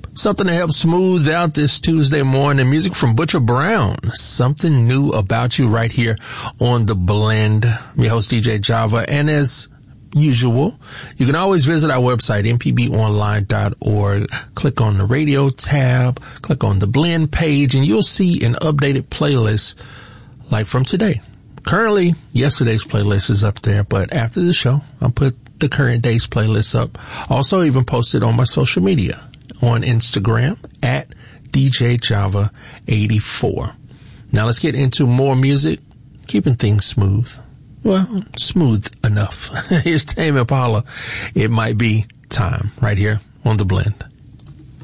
Something to help smooth out this Tuesday morning. Music from Butcher Brown. Something New About You right here on The Blend. I'm your host, DJ Java. And as usual, you can always visit our website, mpbonline.org. Click on the radio tab, click on the Blend page, and you'll see an updated playlist like from today. Currently, yesterday's playlist is up there, but after the show, I'll put the current day's playlist up. Also, even posted on my social media. On Instagram at DJ Java 84. Now let's get into more music, keeping things smooth. Well, smooth enough. Here's Tame Impala. It Might Be Time right here on The Blend.